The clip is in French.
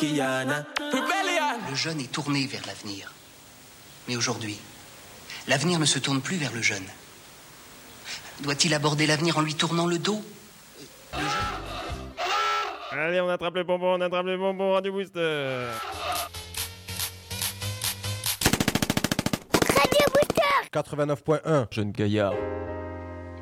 Kiana. Rebellion. Le jeune est tourné vers l'avenir. Mais aujourd'hui, l'avenir ne se tourne plus vers le jeune. Doit-il aborder l'avenir en lui tournant le dos? Allez, on attrape le bonbon, Radio Booster. Radio Booster 89.1 Jeune Gaillard.